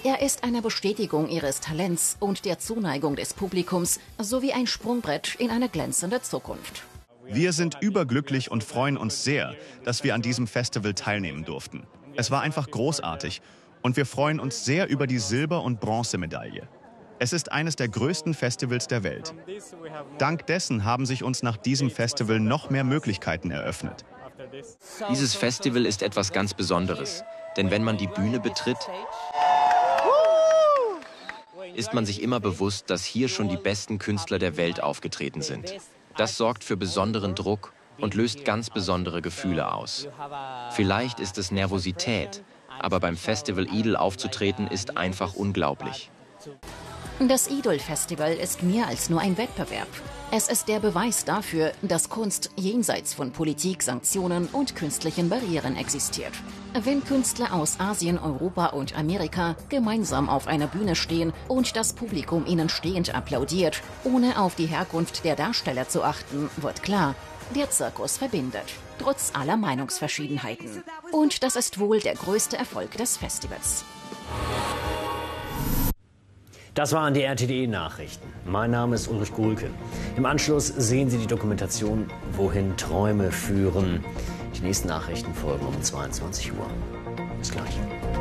Er ist eine Bestätigung ihres Talents und der Zuneigung des Publikums sowie ein Sprungbrett in eine glänzende Zukunft. Wir sind überglücklich und freuen uns sehr, dass wir an diesem Festival teilnehmen durften. Es war einfach großartig und wir freuen uns sehr über die Silber- und Bronzemedaille. Es ist eines der größten Festivals der Welt. Dank dessen haben sich uns nach diesem Festival noch mehr Möglichkeiten eröffnet. Dieses Festival ist etwas ganz Besonderes, denn wenn man die Bühne betritt, ist man sich immer bewusst, dass hier schon die besten Künstler der Welt aufgetreten sind. Das sorgt für besonderen Druck und löst ganz besondere Gefühle aus. Vielleicht ist es Nervosität, aber beim Festival Idol aufzutreten ist einfach unglaublich. Das Idol-Festival ist mehr als nur ein Wettbewerb. Es ist der Beweis dafür, dass Kunst jenseits von Politik, Sanktionen und künstlichen Barrieren existiert. Wenn Künstler aus Asien, Europa und Amerika gemeinsam auf einer Bühne stehen und das Publikum ihnen stehend applaudiert, ohne auf die Herkunft der Darsteller zu achten, wird klar, der Zirkus verbindet, trotz aller Meinungsverschiedenheiten. Und das ist wohl der größte Erfolg des Festivals. Das waren die RTDE-Nachrichten. Mein Name ist Ulrich Gulke. Im Anschluss sehen Sie die Dokumentation Wohin Träume führen. Die nächsten Nachrichten folgen um 22 Uhr. Bis gleich.